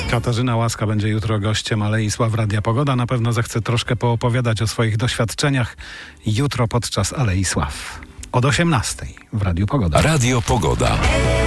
Katarzyna Łaska będzie jutro gościem Alei Sław Radia Pogoda. Na pewno zechce troszkę poopowiadać o swoich doświadczeniach jutro podczas Alei Sław. Od 18:00 w Radiu Pogoda. Radio Pogoda.